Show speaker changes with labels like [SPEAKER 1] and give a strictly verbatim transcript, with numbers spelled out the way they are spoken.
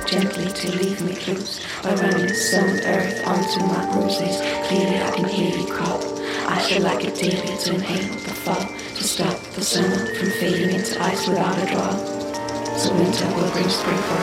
[SPEAKER 1] gently to leave me loose. By running sown earth onto my bruises, clearly I can hear you call. I should like it dearly to inhale the fall, to stop the summer from fading into ice without a draw. So winter will bring spring for